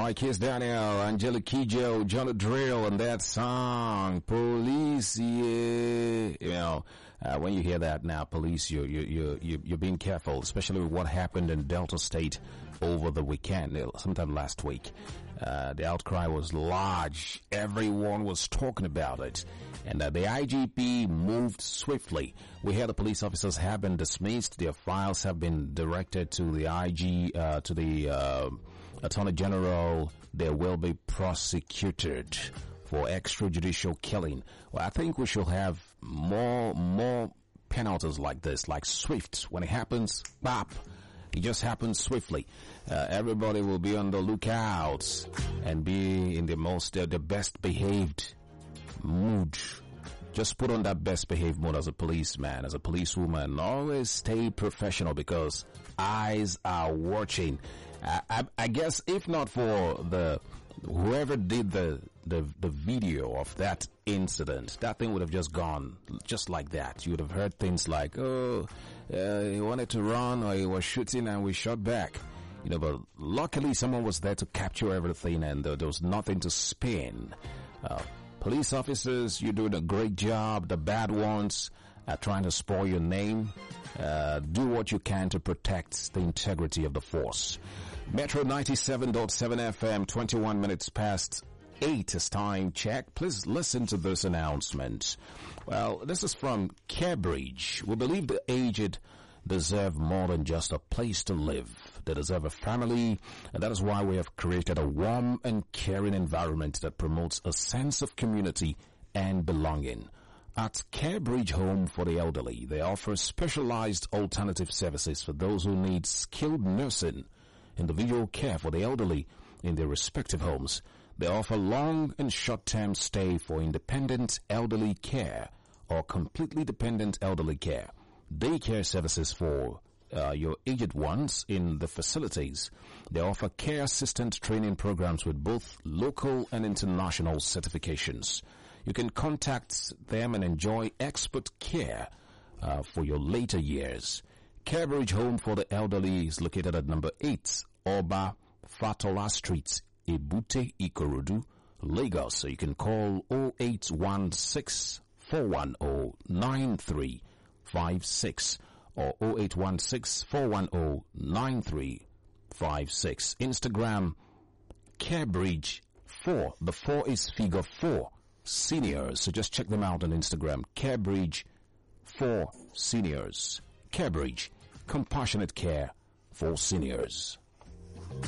right, here's Daniel, Angelique Kidjo, John Drill, and that song, Police. Yeah. You know, when you hear that now, police, you're being careful, especially with what happened in Delta State over the weekend, sometime last week. The outcry was large. Everyone was talking about it. And the IGP moved swiftly. We hear the police officers have been dismissed. Their files have been directed to the to the Attorney General. They will be prosecuted for extrajudicial killing. Well, I think we should have more penalties like this, like swift. When it happens, bop. It just happens swiftly. Everybody will be on the lookout and be in the best behaved mood. Just put on that best behaved mood as a policeman, as a policewoman. Always stay professional because eyes are watching. I guess if not for whoever did the video of that incident, that thing would have just gone just like that. You would have heard things like, he wanted to run, or he was shooting and we shot back. You know, but luckily someone was there to capture everything and there was nothing to spin. Police officers, you're doing a great job. The bad ones are trying to spoil your name. Do what you can to protect the integrity of the force. Metro 97.7 FM, 21 minutes past 8 is time check. Please listen to this announcement. Well, this is from CareBridge. We believe the aged deserve more than just a place to live. They deserve a family, and that is why we have created a warm and caring environment that promotes a sense of community and belonging. At CareBridge Home for the Elderly, they offer specialized alternative services for those who need skilled nursing, individual care for the elderly in their respective homes. They offer long and short-term stay for independent elderly care or completely dependent elderly care. Daycare services for your aged ones in the facilities. They offer care assistant training programs with both local and international certifications. You can contact them and enjoy expert care for your later years. CareBridge Home for the Elderly is located at number 8 Oba Fatola Street, Ebute, Ikorodu, Lagos. So you can call 0816 410 9356 or 0816 410 9356. Instagram CareBridge 4. The 4 is figure 4 seniors. So just check them out on Instagram. CareBridge 4 seniors. CareBridge, compassionate care for seniors.